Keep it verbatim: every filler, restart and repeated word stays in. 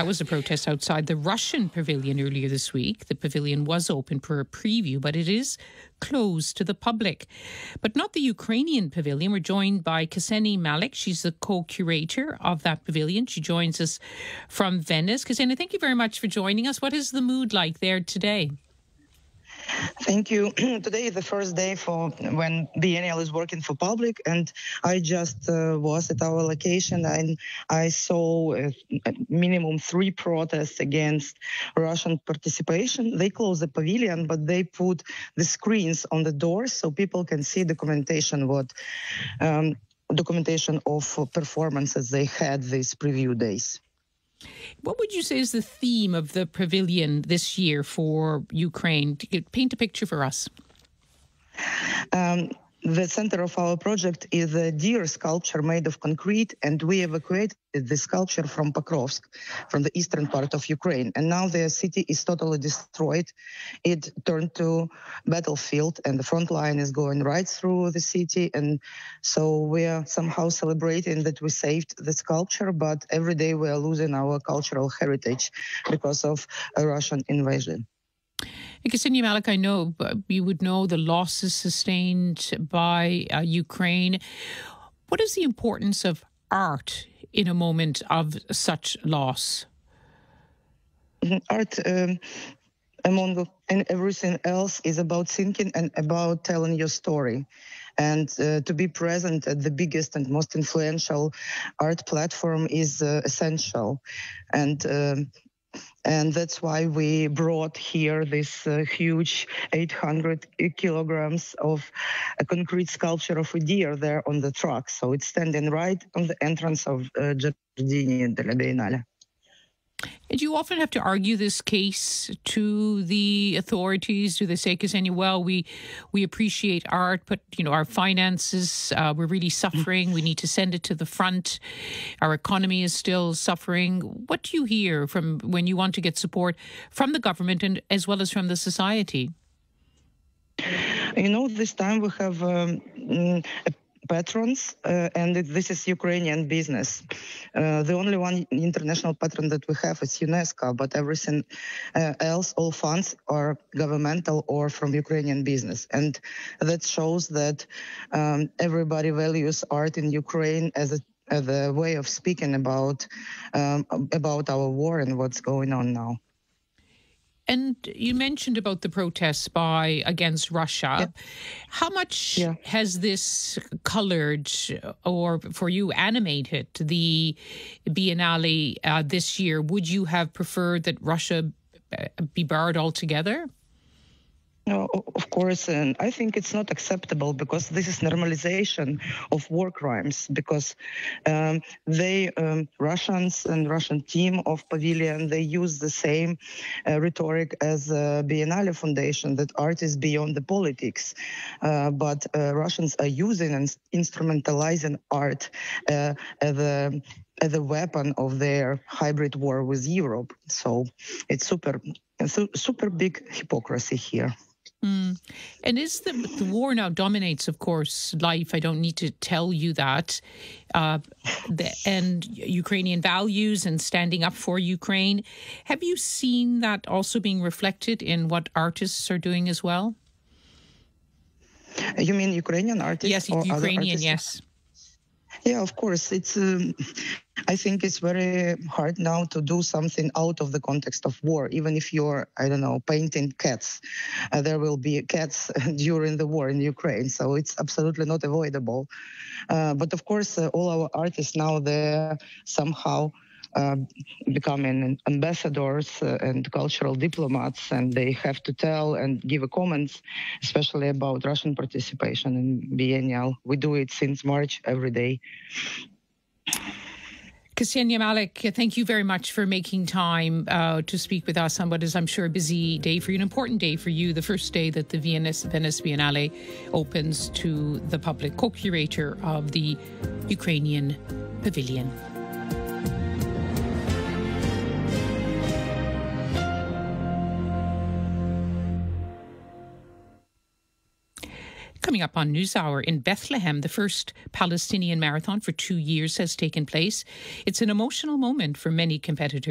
That was a protest outside the Russian pavilion earlier this week. The pavilion was open for a preview, but it is closed to the public. But not the Ukrainian pavilion. We're joined by Ksenia Malik. She's the co-curator of that pavilion. She joins us from Venice. Ksenia, thank you very much for joining us. What is the mood like there today? Thank you. Today is the first day for when Biennial is working for public, and I just uh, was at our location and I saw uh, minimum three protests against Russian participation. They closed the pavilion, but they put the screens on the doors so people can see documentation what um, documentation of performances they had these preview days. What would you say is the theme of the pavilion this year for Ukraine? Paint a picture for us. Um, the center of our project is a deer sculpture made of concrete, and we evacuated the sculpture from Pokrovsk, from the eastern part of Ukraine. And now the city is totally destroyed. It turned to battlefield, and the front line is going right through the city. And so we are somehow celebrating that we saved the sculpture, but every day we are losing our cultural heritage because of a Russian invasion. Ksenia Malik, I know you would know the losses sustained by uh, Ukraine. What is the importance of art in a moment of such loss? Art, um, among and everything else, is about thinking and about telling your story. And uh, to be present at the biggest and most influential art platform is uh, essential. And um, And that's why we brought here this uh, huge eight hundred kilograms of a concrete sculpture of a deer there on the truck. So it's standing right on the entrance of uh, Giardini della Biennale. And you often have to argue this case to the authorities. Do they say, Ksenia, well, we we appreciate art, but you know our finances, uh, we're really suffering. We need to send it to the front. Our economy is still suffering. What do you hear from when you want to get support from the government and as well as from the society? You know, this time we have um, a patrons, uh, and this is Ukrainian business. Uh, the only one international patron that we have is UNESCO, but everything uh, else, all funds are governmental or from Ukrainian business. And that shows that um, everybody values art in Ukraine as a, as a way of speaking about, um, about our war and what's going on now. And you mentioned about the protests by against Russia. Yeah. How much yeah. has this coloured or for you animated the Biennale uh, this year? Would you have preferred that Russia be barred altogether? No, of course, and I think it's not acceptable because this is normalization of war crimes. Because um, they, um, Russians and Russian team of Pavilion, they use the same uh, rhetoric as the Biennale Foundation, that art is beyond the politics. Uh, but uh, Russians are using and instrumentalizing art uh, as a as a weapon of their hybrid war with Europe. So it's super, super big hypocrisy here. Mm. And is the, the war now dominates, of course, life. I don't need to tell you that. Uh, the, and Ukrainian values and standing up for Ukraine. Have you seen that also being reflected in what artists are doing as well? You mean Ukrainian artists? Yes, or Ukrainian, other artists? yes. Yeah, of course. It's. Um, I think it's very hard now to do something out of the context of war. Even if you're, I don't know, painting cats, uh, there will be cats during the war in Ukraine. So it's absolutely not avoidable. Uh, but of course, uh, all our artists now, they're somehow uh, becoming ambassadors uh, and cultural diplomats, and they have to tell and give a comments, especially about Russian participation in Biennial. We do it since March every day. Ksenia Malik, thank you very much for making time uh, to speak with us on what is, I'm sure, a busy day for you, an important day for you, the first day that the Venice, Venice Biennale opens to the public, co-curator of the Ukrainian Pavilion. Coming up on NewsHour, in Bethlehem, the first Palestinian marathon for two years has taken place. It's an emotional moment for many competitors.